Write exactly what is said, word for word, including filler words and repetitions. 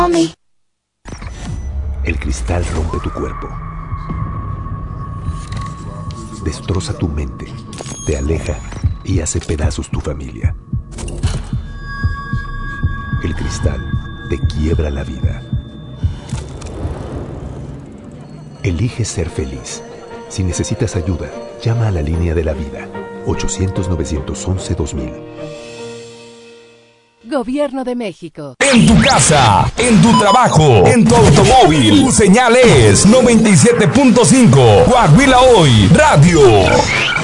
El cristal rompe tu cuerpo, destroza tu mente, te aleja y hace pedazos tu familia. El cristal te quiebra la vida. Elige ser feliz. Si necesitas ayuda, llama a la línea de la vida, ochocientos, novecientos once, dos mil. Gobierno de México. En tu casa, en tu trabajo, en tu automóvil. Tu señal es noventa y siete punto cinco. Coahuila Hoy Radio.